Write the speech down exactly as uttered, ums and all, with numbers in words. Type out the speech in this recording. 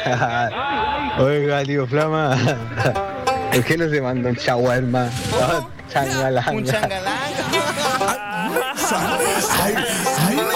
Oiga, tío Flama. ¿Por qué no se manda un shawarma? Oh, Un changalanga. changalanga.